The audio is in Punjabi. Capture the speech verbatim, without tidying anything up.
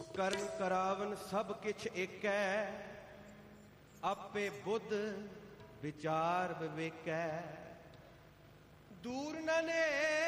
ਕਰਨ ਕਰਾਵਨ ਸਭ ਕਿਛ ਏਕੈ, ਆਪੇ ਬੁੱਧ ਵਿਚਾਰ ਵਿਵੇਕੈ। ਦੂਰ ਨ ਨੇ